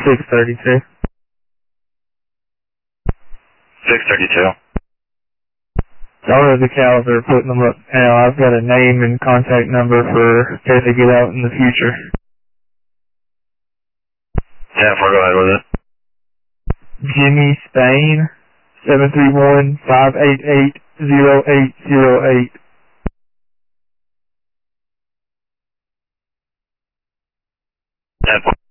632. 632. All of the cows are putting them up now. I've got a name and contact number for in case they get out in the future. 10-4, go ahead with it. Jimmy Spain, 731-588-0808. 10-4.